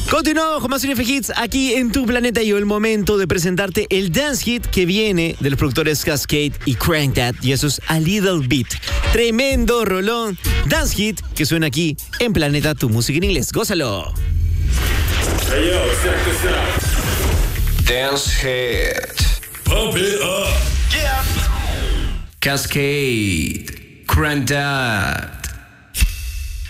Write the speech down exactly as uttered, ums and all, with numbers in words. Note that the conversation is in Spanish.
Continuamos con más F Hits aquí en Tu Planeta. Llegó el momento de presentarte el dance hit que viene de los productores Kaskade y Crank That, y eso es A Little Bit. Tremendo rolón dance hit que suena aquí en Planeta, tu música en inglés. Gózalo. Hey yo, check this out. Dance hit. Pump it up. Yeah. Kaskade, Crank That.